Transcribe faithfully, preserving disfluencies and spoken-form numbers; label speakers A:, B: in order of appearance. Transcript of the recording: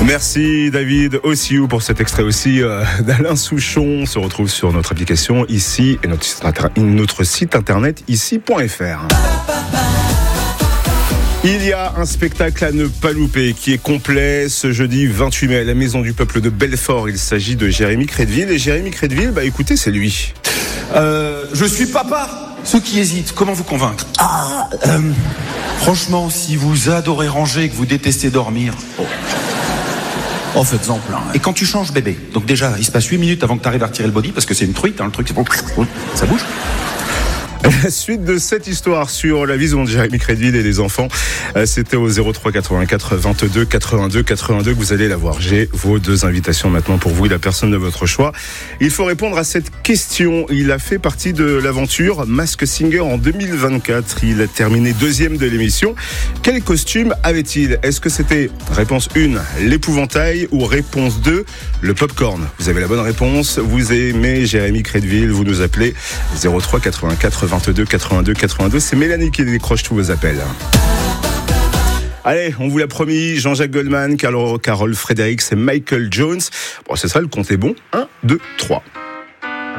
A: Merci David aussi pour cet extrait aussi euh, d'Alain Souchon. On se retrouve sur notre application ici et notre site, inter- notre site internet ici point f r. Il y a un spectacle à ne pas louper qui est complet ce jeudi vingt-huit mai à la Maison du Peuple de Belfort. Il s'agit de Jérémy Crédville. Et Jérémy Crédville, bah écoutez, c'est lui.
B: Euh, je suis papa. Ceux qui hésitent, comment vous convaincre? Ah, euh, franchement, si vous adorez ranger et que vous détestez dormir, oh, oh faites-en plein. Hein. Et quand tu changes bébé, donc déjà, il se passe huit minutes avant que tu arrives à retirer le body, parce que c'est une truite, hein, le truc, c'est bon, ça bouge.
A: La suite de cette histoire sur la vision de Jérémy Crédville et les enfants, c'était au zéro trois quatre-vingt-quatre vingt-deux quatre-vingt-deux quatre-vingt-deux que vous allez la voir. J'ai vos deux invitations maintenant pour vous et la personne de votre choix. Il faut répondre à cette question. Il a fait partie de l'aventure Masked Singer en deux mille vingt-quatre. Il a terminé deuxième de l'émission. Quel costume avait-il? Est-ce que c'était réponse un, l'épouvantail, ou réponse deux, le popcorn? Vous avez la bonne réponse. Vous aimez Jérémy Crédville, vous nous appelez zéro trois quatre-vingt-quatre vingt-deux quatre-vingt-deux quatre-vingt-deux. C'est Mélanie qui décroche tous vos appels. Allez, on vous l'a promis, Jean-Jacques Goldman, Carole Frédéric et Michael Jones. Bon, c'est ça, le compte est bon. un, deux, trois.